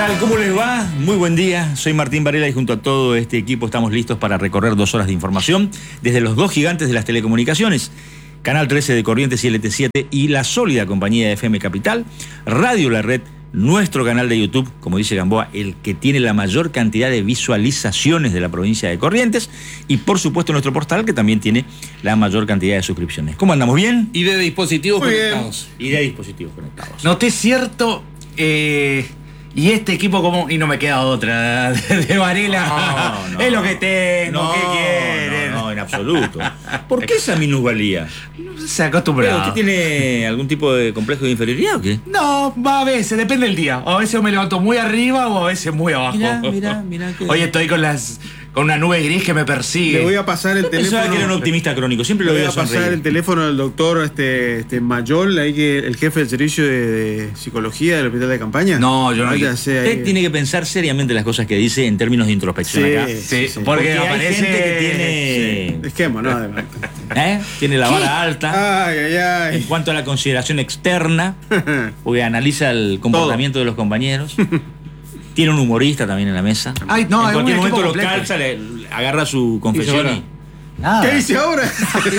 tal? ¿Cómo les va? Muy buen día. Soy Martín Varela y junto a todo este equipo estamos listos para recorrer 2 horas de información desde los 2 gigantes de las telecomunicaciones, Canal 13 de Corrientes y LT7 y la sólida compañía de FM Capital, Radio La Red, nuestro canal de YouTube, como dice Gamboa, el que tiene la mayor cantidad de visualizaciones de la provincia de Corrientes y por supuesto nuestro portal que también tiene la mayor cantidad de suscripciones. ¿Cómo andamos? ¿Bien? Y de dispositivos conectados. Y de dispositivos conectados. Noté cierto... y este equipo como... Y no me queda otra de Varela. No, es lo que tengo, no, ¿qué quieren? No, en absoluto. ¿Por qué esa minusvalía? Se acostumbrado. ¿Usted tiene algún tipo de complejo de inferioridad o qué? No, va a veces, depende del día. O a veces me levanto muy arriba o a veces muy abajo. Mirá. Hoy estoy con una nube gris que me persigue. Le voy a pasar el teléfono. Pensaba que era un optimista crónico, siempre lo Le voy voy a pasar sonreír. el teléfono del doctor Mayol, ahí que el jefe del servicio de psicología del hospital de campaña. No, yo no. Usted tiene que pensar seriamente las cosas que dice en términos de introspección acá. Sí, sí. porque Hay aparece... gente que tiene... Esquema, ¿no? Tiene la vara alta. Ay. En cuanto a la consideración externa, porque analiza el comportamiento de los compañeros. Tiene un humorista también en la mesa. Ay, no, en es cualquier un momento equipo lo completo. calza, le agarra su confesión y... Nada. ¿Qué dice ahora?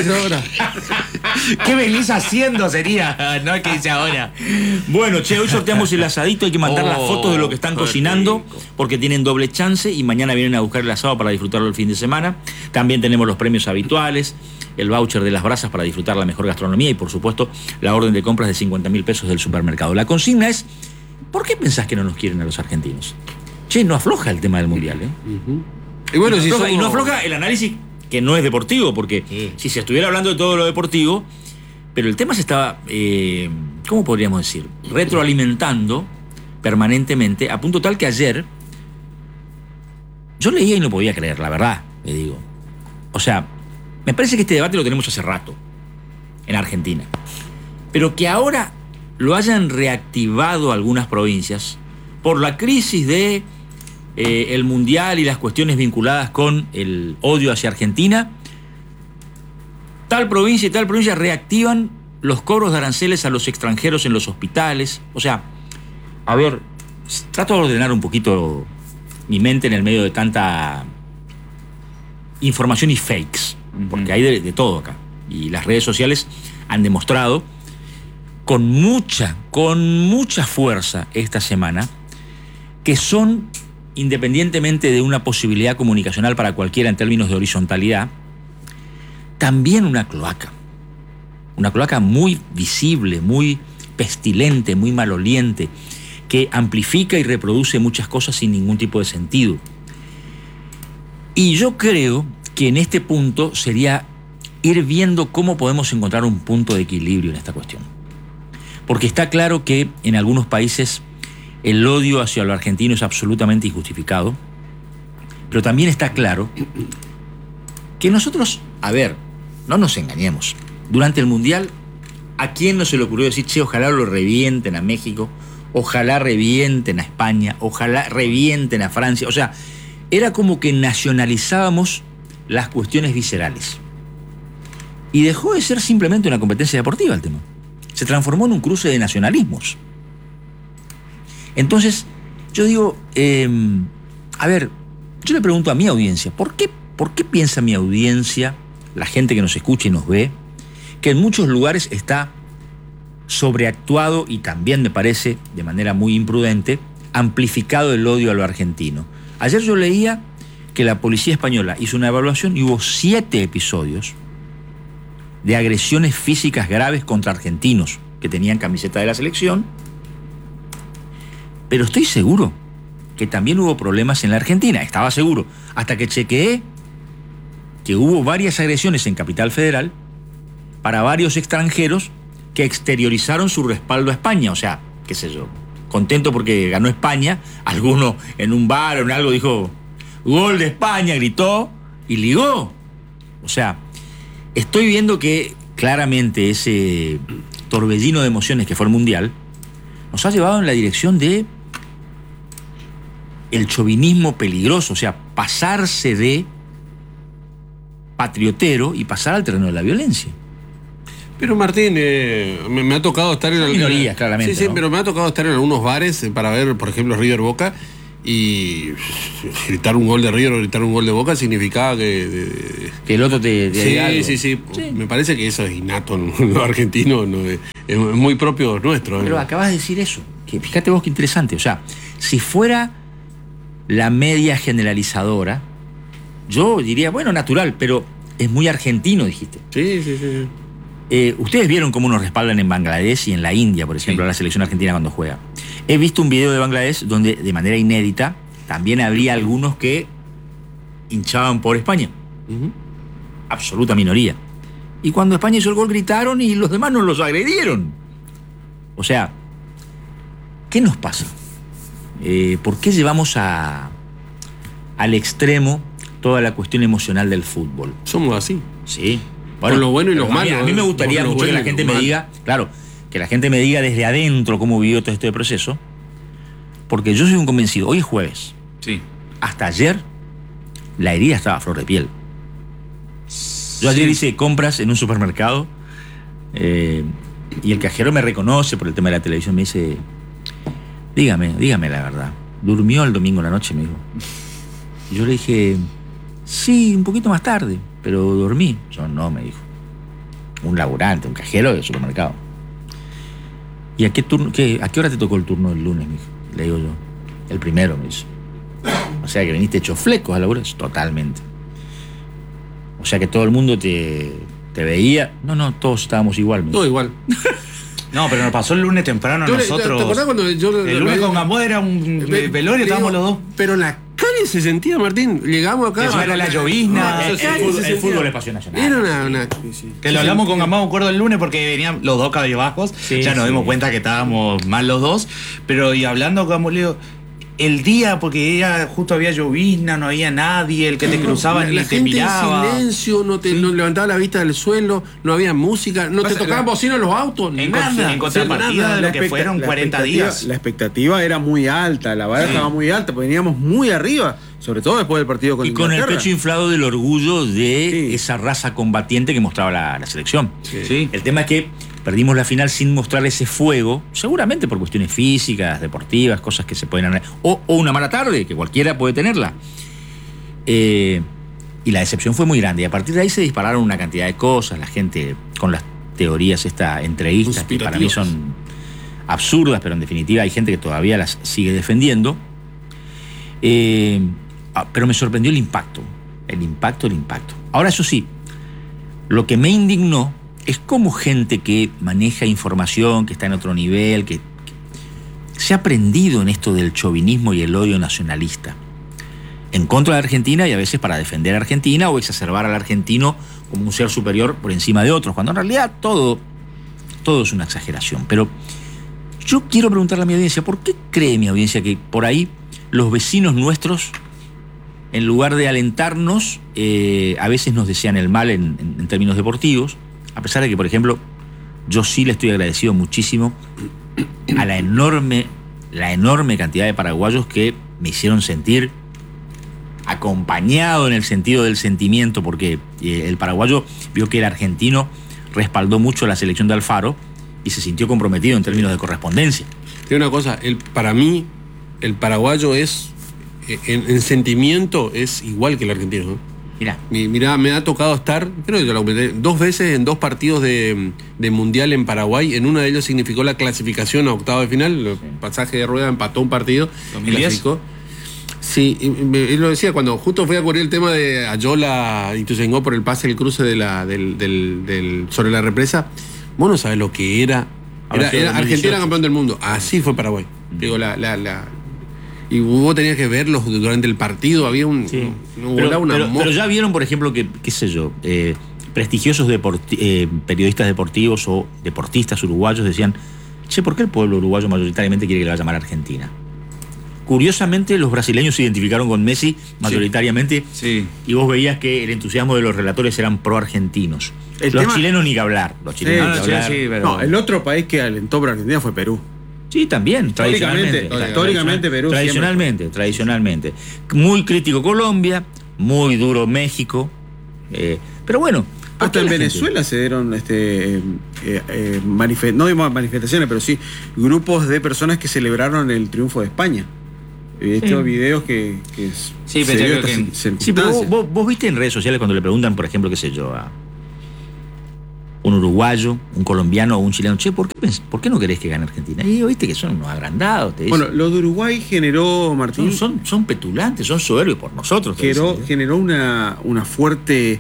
¿Qué venís haciendo sería? No, ¿qué dice ahora? Bueno, che, hoy sorteamos el asadito, hay que mandar las fotos de lo que están qué cocinando, rico. porque tienen doble chance y mañana vienen a buscar el asado para disfrutarlo el fin de semana. También tenemos los premios habituales, el voucher de las brasas para disfrutar la mejor gastronomía y por supuesto la orden de compras de 50.000 pesos del supermercado. La consigna es, ¿por qué pensás que no nos quieren a los argentinos? Che, no afloja el tema del mundial, ¿eh? Y bueno, Y no afloja el análisis que no es deportivo, porque si se estuviera hablando de todo lo deportivo, pero el tema se estaba, ¿cómo podríamos decir? Retroalimentando permanentemente, a punto tal que ayer yo leía y no podía creer, la verdad, le digo. O sea, me parece que este debate lo tenemos hace rato en Argentina, pero que ahora lo hayan reactivado algunas provincias por la crisis de el mundial y las cuestiones vinculadas con el odio hacia Argentina. Tal provincia y tal provincia reactivan los cobros de aranceles a los extranjeros en los hospitales. O sea, a ver, trato de ordenar un poquito mi mente en el medio de tanta información y fakes, porque hay de todo acá. Y las redes sociales han demostrado con mucha fuerza esta semana que son, independientemente de una posibilidad comunicacional para cualquiera en términos de horizontalidad, también una cloaca muy visible, muy pestilente, muy maloliente, que amplifica y reproduce muchas cosas sin ningún tipo de sentido. Y yo creo que en este punto sería ir viendo cómo podemos encontrar un punto de equilibrio en esta cuestión. Porque está claro que en algunos países el odio hacia lo argentino es absolutamente injustificado, pero también está claro que nosotros, a ver, no nos engañemos, durante el Mundial, ¿a quién no se le ocurrió decir, che, ojalá lo revienten a México, ojalá revienten a España, ojalá revienten a Francia? O sea, era como que nacionalizábamos las cuestiones viscerales. Y dejó de ser simplemente una competencia deportiva el tema. Se transformó en un cruce de nacionalismos. Entonces, yo digo, a ver, yo le pregunto a mi audiencia, ¿por qué piensa mi audiencia, la gente que nos escucha y nos ve, que en muchos lugares está sobreactuado y también me parece, de manera muy imprudente, amplificado el odio a lo argentino? Ayer yo leía que la policía española hizo una evaluación y hubo 7 episodios de agresiones físicas graves contra argentinos que tenían camiseta de la selección. Pero estoy seguro que también hubo problemas en la Argentina, estaba seguro, hasta que chequeé que hubo varias agresiones en Capital Federal para varios extranjeros que exteriorizaron su respaldo a España. O sea, qué sé yo, contento porque ganó España, alguno en un bar o en algo dijo, gol de España, gritó y ligó. O sea, estoy viendo que claramente ese torbellino de emociones que fue el Mundial nos ha llevado en la dirección de el chauvinismo peligroso, o sea, pasarse de patriotero y pasar al terreno de la violencia. Pero Martín, me ha tocado estar en minorías, claramente. Sí, ¿no? pero me ha tocado estar en algunos bares para ver, por ejemplo, River Boca, y gritar un gol de River o gritar un gol de Boca significaba que el otro te diga algo. Sí. Me parece que eso es innato en los argentinos, ¿no? Es muy propio nuestro. Pero acabas de decir eso. Que fíjate vos qué interesante. O sea, si fuera la media generalizadora, yo diría, bueno, natural, pero es muy argentino, dijiste. Sí. Ustedes vieron cómo nos respaldan en Bangladesh y en la India, por ejemplo, a la selección argentina cuando juega. He visto un video de Bangladesh donde, de manera inédita, también habría algunos que hinchaban por España. Absoluta minoría. Y cuando España hizo el gol gritaron y los demás nos los agredieron. O sea, ¿qué nos pasa? ¿Por qué llevamos al extremo toda la cuestión emocional del fútbol? Somos así. Sí. Bueno, con lo bueno y lo malo. A mí me gustaría mucho que la gente me diga, claro, que la gente me diga desde adentro cómo vivió todo este proceso, porque yo soy un convencido. Hoy es jueves. Sí. Hasta ayer, la herida estaba a flor de piel. Yo ayer hice compras en un supermercado y el cajero me reconoce por el tema de la televisión. Me dice, dígame la verdad, ¿durmió el domingo en la noche? Me dijo. Y yo le dije, sí, un poquito más tarde, pero dormí. Yo no, me dijo. Un laburante, un cajero del supermercado. ¿Y a qué hora te tocó el turno del lunes? Me dijo. Le digo yo, el primero, me dice. O sea que viniste hecho flecos a laburar. Totalmente. O sea que todo el mundo te veía. No, todos estábamos igual. Todo igual. No, pero nos pasó el lunes temprano a nosotros. ¿Te acordás cuando yo el lunes con Gamboa era un velorio, estábamos los dos. Pero la calle se sentía, Martín. Llegamos acá. Eso era la llovizna. El fútbol es pasión nacional. Era una que lo hablamos con Gamboa, me acuerdo, el lunes porque venían los dos cabizbajos. Ya nos dimos cuenta que estábamos mal los dos. Pero y hablando con Gamboa, le digo, el día, porque justo había llovizna, no había nadie, el que te cruzaba ni te miraba. En silencio, no levantaba la vista del suelo, no había música, no te tocaban bocinas los autos, nada. En contrapartida de lo que fueron 40 días. La expectativa era muy alta, la vara estaba muy alta, porque veníamos muy arriba, sobre todo después del partido con Inglaterra. Y con el pecho inflado del orgullo de esa raza combatiente que mostraba la selección. Sí. El tema es que perdimos la final sin mostrar ese fuego, seguramente por cuestiones físicas, deportivas, cosas que se pueden... O una mala tarde, que cualquiera puede tenerla. Y la decepción fue muy grande. Y a partir de ahí se dispararon una cantidad de cosas, la gente con las teorías entreguistas, que para mí son absurdas, pero en definitiva hay gente que todavía las sigue defendiendo. Pero me sorprendió el impacto. El impacto. Ahora, eso sí, lo que me indignó es como gente que maneja información, que está en otro nivel, que se ha aprendido en esto del chauvinismo y el odio nacionalista, en contra de Argentina y a veces para defender a Argentina o exacerbar al argentino como un ser superior por encima de otros, cuando en realidad todo es una exageración. Pero yo quiero preguntarle a mi audiencia, ¿por qué cree mi audiencia que por ahí los vecinos nuestros, en lugar de alentarnos, a veces nos desean el mal en términos deportivos? A pesar de que, por ejemplo, yo sí le estoy agradecido muchísimo a la enorme cantidad de paraguayos que me hicieron sentir acompañado en el sentido del sentimiento, porque el paraguayo vio que el argentino respaldó mucho a la selección de Alfaro y se sintió comprometido en términos de correspondencia. Tiene una cosa, para mí, el paraguayo es, en sentimiento, es igual que el argentino, ¿no? Mirá, me ha tocado estar, creo que yo lo comenté, 2 veces en 2 partidos de Mundial en Paraguay. En uno de ellos significó la clasificación a octavo de final. El pasaje de rueda empató un partido. 2010. Clasificó. Sí, él lo decía, cuando justo fui a cubrir el tema de Ayola y Ituzaingó por el pase, el cruce sobre la represa. Vos no sabés lo que era. Era Argentina campeón del mundo. Así fue Paraguay. Digo, y vos tenías que verlos durante el partido, había pero ya vieron, por ejemplo, que, qué sé yo, prestigiosos periodistas deportivos o deportistas uruguayos decían, ¿por qué el pueblo uruguayo mayoritariamente quiere que le vaya a llamar Argentina? Curiosamente, los brasileños se identificaron con Messi mayoritariamente, y vos veías que el entusiasmo de los relatores eran pro-argentinos. Los chilenos ni que hablar. No, el otro país que alentó por Argentina fue Perú. Sí, también, históricamente Perú. Tradicionalmente. Muy crítico Colombia, muy duro México. Pero bueno, Hasta en Venezuela se dieron no digamos manifestaciones, pero sí grupos de personas que celebraron el triunfo de España. Estos videos que sí, se dio sí, pero vos viste en redes sociales cuando le preguntan, por ejemplo, qué sé yo, a un uruguayo, un colombiano o un chileno, che, ¿por qué no querés que gane Argentina? Y viste que son unos agrandados, te dicen. Bueno, lo de Uruguay generó, Martín... Son petulantes, son soberbios por nosotros. Generó una fuerte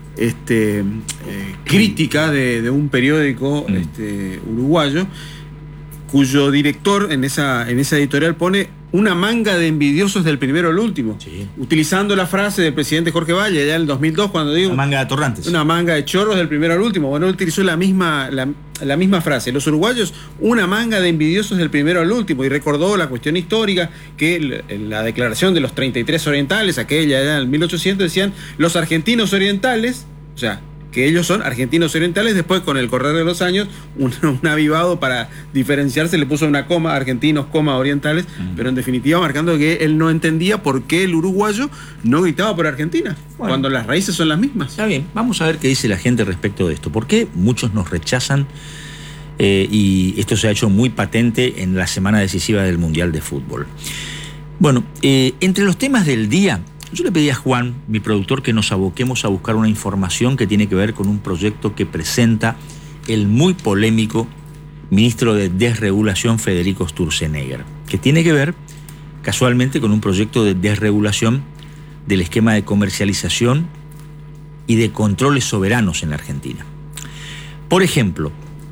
crítica de un periódico uruguayo, cuyo director en esa editorial pone una manga de envidiosos del primero al último, utilizando la frase del presidente Jorge Valle allá en el 2002 cuando dijo... Una manga de atorrantes. Una manga de chorros del primero al último. Bueno, él utilizó la misma frase. Los uruguayos, una manga de envidiosos del primero al último, y recordó la cuestión histórica que la declaración de los 33 orientales, aquella allá en 1800, decían los argentinos orientales, o sea, que ellos son argentinos orientales. Después, con el correr de los años, un avivado para diferenciarse le puso una coma, argentinos, coma, orientales, pero en definitiva marcando que él no entendía por qué el uruguayo no gritaba por Argentina, cuando las raíces son las mismas. Está bien, vamos a ver qué dice la gente respecto de esto. ¿Por qué muchos nos rechazan? Y esto se ha hecho muy patente en la semana decisiva del Mundial de Fútbol. Bueno, entre los temas del día, yo le pedí a Juan, mi productor, que nos aboquemos a buscar una información que tiene que ver con un proyecto que presenta el muy polémico ministro de Desregulación, Federico Sturzenegger, que tiene que ver casualmente con un proyecto de desregulación del esquema de comercialización y de controles soberanos en la Argentina. Por ejemplo,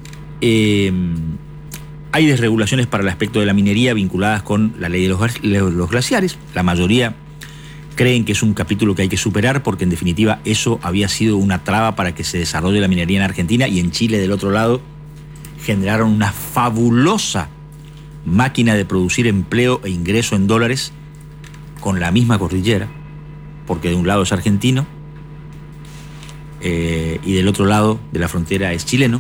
hay desregulaciones para el aspecto de la minería vinculadas con la ley de los glaciares. La mayoría creen que es un capítulo que hay que superar porque en definitiva eso había sido una traba para que se desarrolle la minería en Argentina, y en Chile, del otro lado, generaron una fabulosa máquina de producir empleo e ingreso en dólares con la misma cordillera, porque de un lado es argentino y del otro lado de la frontera es chileno.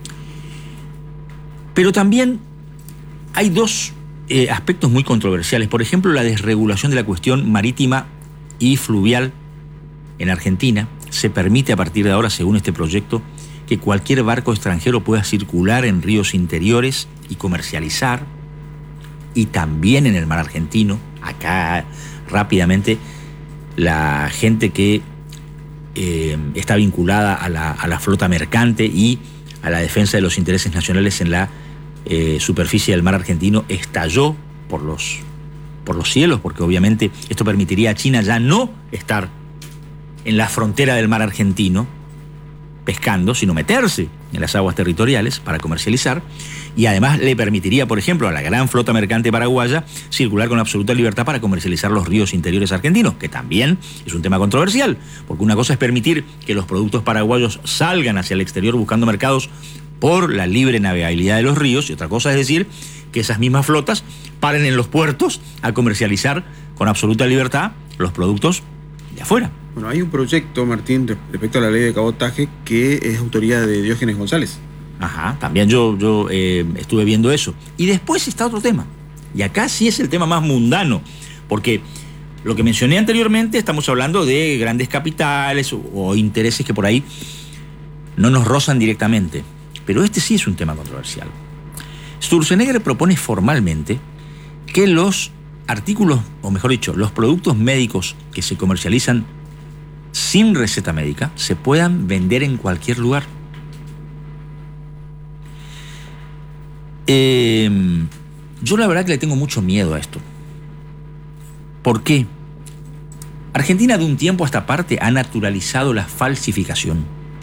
Pero también hay dos aspectos muy controversiales. Por ejemplo, la desregulación de la cuestión marítima y fluvial en Argentina. Se permite a partir de ahora, según este proyecto, que cualquier barco extranjero pueda circular en ríos interiores y comercializar, y también en el mar argentino. Acá rápidamente la gente que está vinculada a la flota mercante y a la defensa de los intereses nacionales en la superficie del mar argentino estalló por los cielos, porque obviamente esto permitiría a China ya no estar en la frontera del mar argentino pescando, sino meterse en las aguas territoriales para comercializar, y además le permitiría, por ejemplo, a la gran flota mercante paraguaya circular con absoluta libertad para comercializar los ríos interiores argentinos, que también es un tema controversial, porque una cosa es permitir que los productos paraguayos salgan hacia el exterior buscando mercados por la libre navegabilidad de los ríos, y otra cosa es decir que esas mismas flotas paren en los puertos a comercializar con absoluta libertad los productos de afuera. Bueno, hay un proyecto, Martín, respecto a la ley de cabotaje que es autoría de Diógenes González. Ajá, también yo estuve viendo eso. Y después está otro tema, y acá sí es el tema más mundano, porque lo que mencioné anteriormente, estamos hablando de grandes capitales o intereses que por ahí no nos rozan directamente, pero este sí es un tema controversial. Sturzenegger propone formalmente que los artículos, o mejor dicho, los productos médicos que se comercializan sin receta médica se puedan vender en cualquier lugar. Yo la verdad que le tengo mucho miedo a esto. ¿Por qué? Argentina de un tiempo a esta parte ha naturalizado la falsificación.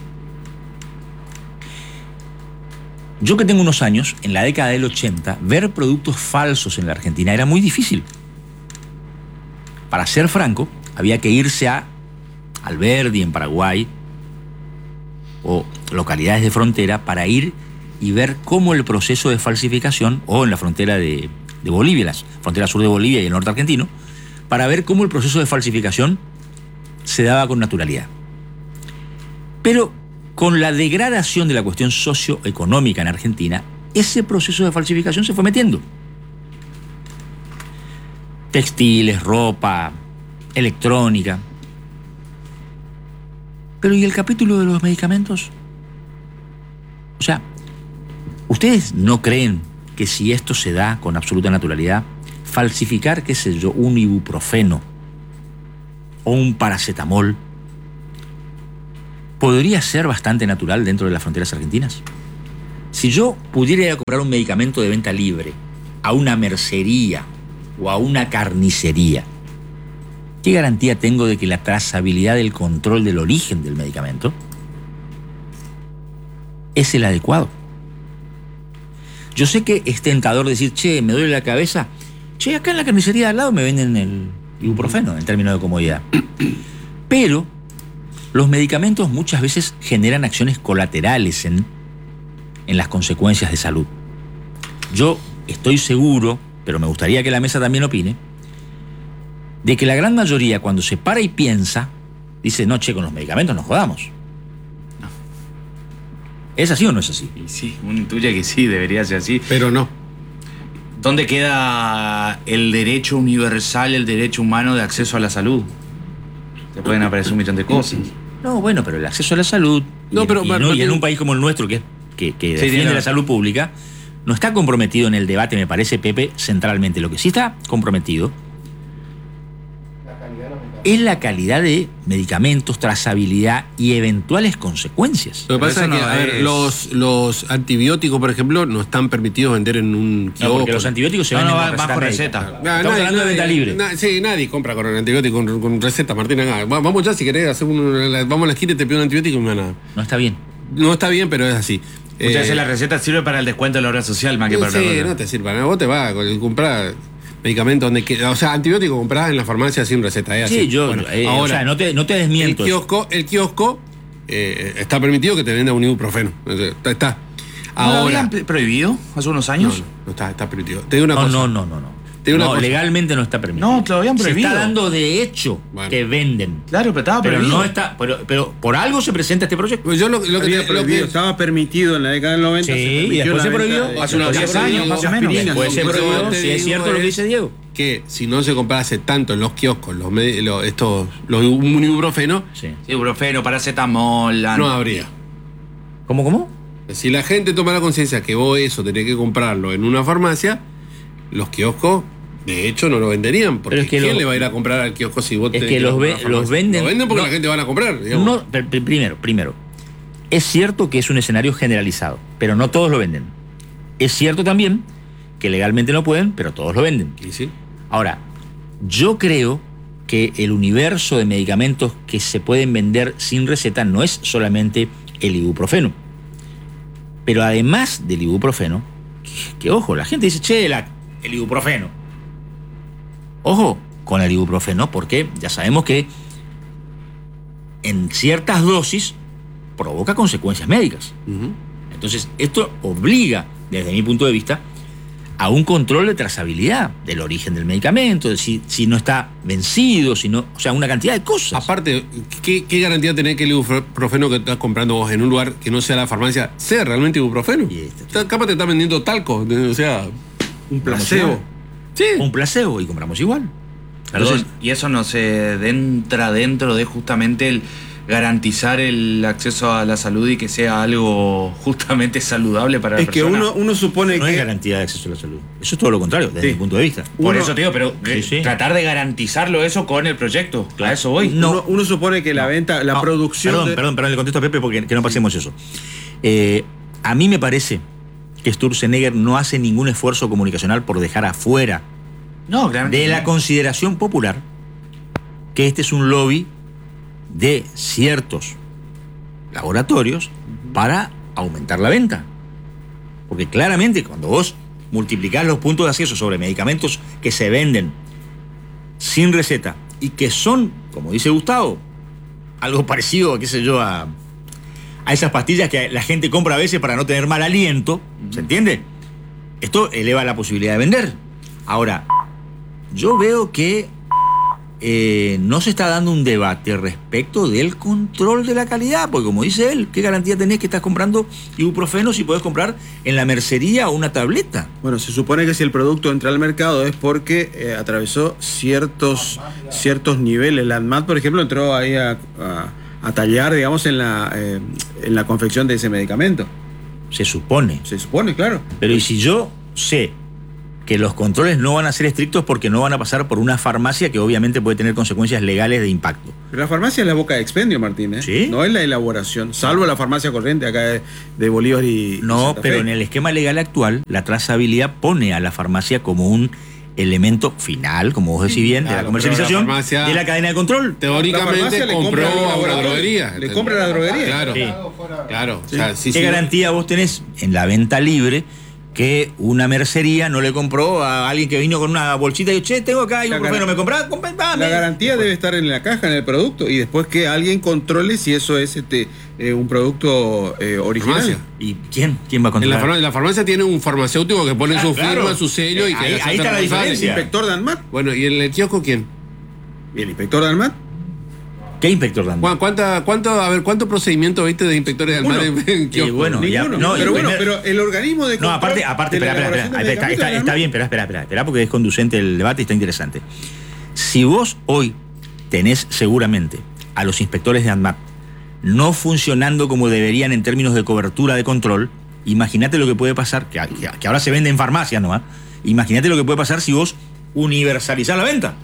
Yo que tengo unos años, en la década del 80, ver productos falsos en la Argentina era muy difícil. Para ser franco, había que irse a Alberdi, en Paraguay, o localidades de frontera, para ir y ver cómo el proceso de falsificación, o en la frontera de Bolivia, la frontera sur de Bolivia y el norte argentino, para ver cómo el proceso de falsificación se daba con naturalidad. Pero con la degradación de la cuestión socioeconómica en Argentina, ese proceso de falsificación se fue metiendo. Textiles, ropa, electrónica. Pero ¿y el capítulo de los medicamentos? O sea, ¿ustedes no creen que si esto se da con absoluta naturalidad, falsificar, qué sé yo, un ibuprofeno o un paracetamol podría ser bastante natural dentro de las fronteras argentinas? Si yo pudiera ir a comprar un medicamento de venta libre a una mercería o a una carnicería, ¿qué garantía tengo de que la trazabilidad del control del origen del medicamento es el adecuado? Yo sé que es tentador decir, che, me duele la cabeza. Che, acá en la carnicería de al lado me venden el ibuprofeno en términos de comodidad. Pero los medicamentos muchas veces generan acciones colaterales en las consecuencias de salud. Yo estoy seguro, pero me gustaría que la mesa también opine, de que la gran mayoría cuando se para y piensa, dice, no, che, con los medicamentos nos jodamos. No. ¿Es así o no es así? Y sí, uno intuye que sí, debería ser así. Pero no. ¿Dónde queda el derecho universal, el derecho humano de acceso a la salud? Te pueden aparecer un millón de cosas. No, bueno, pero el acceso a la salud, No, pero- y en un país como el nuestro, que defiende la salud pública, no está comprometido en el debate, me parece, Pepe, centralmente. Lo que sí está comprometido es la calidad de medicamentos, trazabilidad y eventuales consecuencias. Lo que pasa es Pero que, eso no a ver, es- los antibióticos, por ejemplo, no están permitidos vender en un No, kiosco. porque los antibióticos se venden va con bajo receta receta. médica. Estamos hablando de venta libre. Sí, nadie compra con antibiótico, con receta, Martín. Acá. Vamos ya, si querés, vamos a la esquina y te pido un antibiótico y me van a... No está bien. No está bien, pero es así. Muchas veces la receta sirve para el descuento de la obra social más que para Sí, otra cosa. no te sirve nada. Vos te vas a comprar medicamentos o sea, antibióticos comprás en la farmacia sin receta. ¿Eh? Sí, Así. yo, Bueno, o ahora, sea, no te desmiento. el kiosco está permitido que te venda un ibuprofeno. Está. ¿No lo Ahora. habían prohibido hace unos No, años? no está permitido. Te digo una cosa. No. Te digo una cosa. Legalmente no está permitido. No, te lo habían prohibido. Se está dando de hecho Bueno. que venden. Claro, pero estaba Pero prohibido. no está. Pero por algo se presenta este proyecto. Pues yo lo que Había te- lo prohibido, que- estaba permitido en la década del 90. Sí, se permitió y después la se venta prohibió de- hace unos 10 años, más o menos. aspirinas, Después ¿no? se pero prohibió, te si es digo cierto lo que es dice Diego. que si no se comprase tanto en los kioscos un ibuprofeno, Sí. Sí, ibuprofeno, paracetamol. no habría. ¿Cómo? Si la gente toma la conciencia que vos eso tenés que comprarlo en una farmacia, los kioscos, de hecho, no lo venderían. Porque Pero es que ¿quién lo- le va a ir a comprar al kiosco si vos Es tenés que ir a los comprar a la farmacia? los venden. Lo venden porque no, la gente van a comprar. Digamos. No, primero. Es cierto que es un escenario generalizado, pero no todos lo venden. Es cierto también que legalmente no pueden, pero todos lo venden. Y sí. Ahora, yo creo que el universo de medicamentos que se pueden vender sin receta no es solamente el ibuprofeno. Pero además del ibuprofeno, que ojo, la gente dice, che, el ibuprofeno. Ojo con el ibuprofeno, porque ya sabemos que en ciertas dosis provoca consecuencias médicas. Ujú. Entonces, esto obliga, desde mi punto de vista, a un control de trazabilidad del origen del medicamento, de si no está vencido, o sea, una cantidad de cosas. Aparte, ¿qué garantía tenés que el ibuprofeno que estás comprando vos en un lugar que no sea la farmacia sea realmente ibuprofeno? Y este- Capaz te está vendiendo talco, o sea, un placebo. Sí. Un placebo y compramos igual. Perdón, Entonces, y eso no se entra dentro de justamente el garantizar el acceso a la salud y que sea algo justamente saludable para la Es que persona. uno supone no es que garantía de acceso a la salud. Eso es todo lo contrario, desde Sí. mi punto de vista. Por uno- eso te digo, pero Sí. tratar de garantizarlo eso con el proyecto. A eso voy. No. uno supone que la venta, la No, producción. Perdón, le contesto a Pepe porque que no pasemos eso. A mí me parece que Sturzenegger no hace ningún esfuerzo comunicacional por dejar afuera No, claramente. de la no. consideración popular que este es un lobby de ciertos laboratorios para aumentar la venta. Porque claramente cuando vos multiplicás los puntos de acceso sobre medicamentos que se venden sin receta y que son, como dice Gustavo, algo parecido, qué sé yo, a esas pastillas que la gente compra a veces para no tener mal aliento, ¿se entiende? Esto eleva la posibilidad de vender. Ahora, yo veo que no se está dando un debate respecto del control de la calidad, porque como dice él, ¿qué garantía tenés que estás comprando ibuprofeno si podés comprar en la mercería una tableta? Bueno, se supone que si el producto entra al mercado es porque atravesó ciertos niveles. La ANMAT, por ejemplo, entró ahí a tallar, digamos, en la confección de ese medicamento. Se supone. Se supone, claro. Pero ¿y si yo sé que los controles no van a ser estrictos porque no van a pasar por una farmacia que obviamente puede tener consecuencias legales de impacto? Pero la farmacia es la boca de expendio, Martín, ¿eh? ¿Sí? No es la elaboración, salvo la farmacia corriente acá de Bolívar y No, Santa Fe. pero en el esquema legal actual, la trazabilidad pone a la farmacia como un elemento final, como vos decís bien, de Claro, la comercialización, pero la farmacia- de la cadena de control. La Teóricamente farmacia le compró compra al a una laboratorio, droguería. le compra a la droguería. Claro, Sí. claro. O sea, sí, ¿Qué sí. garantía vos tenés en la venta libre que una mercería no le compró a alguien que vino con una bolsita y dijo, che, tengo acá ibuprofeno, ¿me comprás? La garantía debe estar en la caja, en el producto, y después que alguien controle si eso es un producto original. Farmacia. ¿Y quién va a En controlar? la farmacia tiene un farmacéutico que pone su claro. firma, su sello y que Ahí es está la responsable. El diferencia. inspector de ANMAT. Bueno, ¿y en el kiosco quién? ¿Y el inspector de ANMAT? ¿Qué inspector dando? ¿Cuánto procedimiento viste de inspectores del mar en kiosco? bueno, ya, Ninguno. no, pero y bueno, primero- pero el organismo de No, control aparte, de la espera, elaboración de está medicamentos bien, pero espera, porque es conducente el debate y está interesante. Si vos hoy tenés seguramente a los inspectores de ANMAT no funcionando como deberían en términos de cobertura de control, imagínate lo que puede pasar, que ahora se vende en farmacias nomás, imagínate lo que puede pasar si vos universalizás la venta.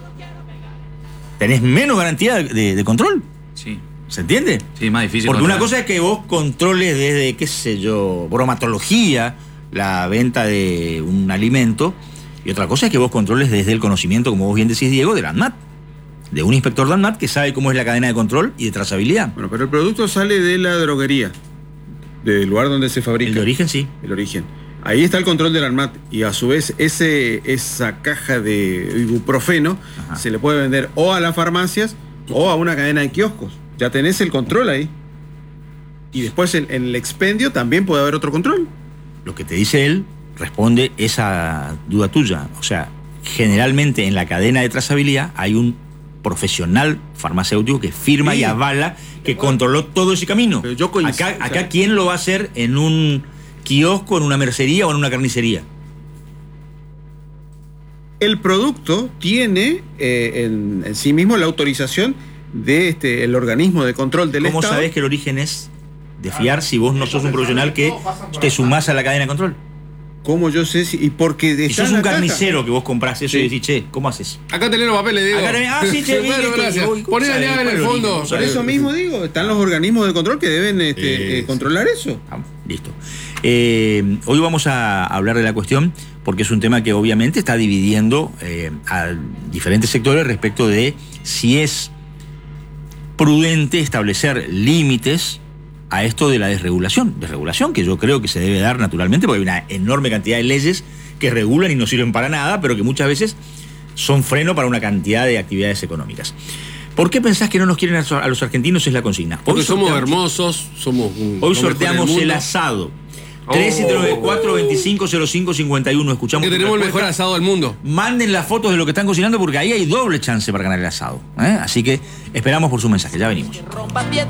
Tenés menos garantía de control, Sí, ¿se entiende? sí, más difícil. Porque una controlar. cosa es que vos controles desde, qué sé yo, bromatología, la venta de un alimento, y otra cosa es que vos controles desde el conocimiento, como vos bien decís, Diego, del ANMAT, de un inspector de ANMAT que sabe cómo es la cadena de control y de trazabilidad. Bueno, pero el producto sale de la droguería, del lugar donde se fabrica. El de origen sí. El origen. Ahí está el control del ANMAT y a su vez esa caja de ibuprofeno Ajá. se le puede vender o a las farmacias o a una cadena de kioscos. Ya tenés el control ahí. Y después en el expendio también puede haber otro control. Lo que te dice él responde esa duda tuya. O sea, generalmente en la cadena de trazabilidad hay un profesional farmacéutico que firma Sí. y avala que controló todo ese camino. Pero yo coincido, acá, o sea- ¿quién lo va a hacer en un kiosco, en una mercería o en una carnicería? El producto tiene en sí mismo la autorización de el organismo de control del ¿Cómo Estado. sabés que el origen es de fiar si vos no sos un profesional que te sumás a la cadena de control? ¿Cómo yo sé si? Y porque Si está sos en un la caja. carnicero que vos comprás eso Sí. y decís, che, ¿cómo haces? Acá tenés los papeles, Diego. Acá tenés- sí, che, Bueno, listo, gracias. voy, Poné la ¿sabes llave en cuál el es el fondo. origen? Por eso mismo digo, están los organismos de control que deben controlar eso. Ah, listo. Hoy vamos a hablar de la cuestión porque es un tema que obviamente está dividiendo a diferentes sectores respecto de si es prudente establecer límites a esto de la desregulación que yo creo que se debe dar naturalmente porque hay una enorme cantidad de leyes que regulan y no sirven para nada, pero que muchas veces son freno para una cantidad de actividades económicas. ¿Por qué pensás que no nos quieren a los argentinos? Es la consigna. Porque somos sorteamos- hermosos, somos Hoy lo mejor sorteamos del el mundo. asado. 1394-250551. Escuchamos. Que tu tenemos el mejor respuesta. asado del mundo. Manden las fotos de lo que están cocinando porque ahí hay doble chance para ganar el asado. Así que esperamos por su mensaje. Ya venimos.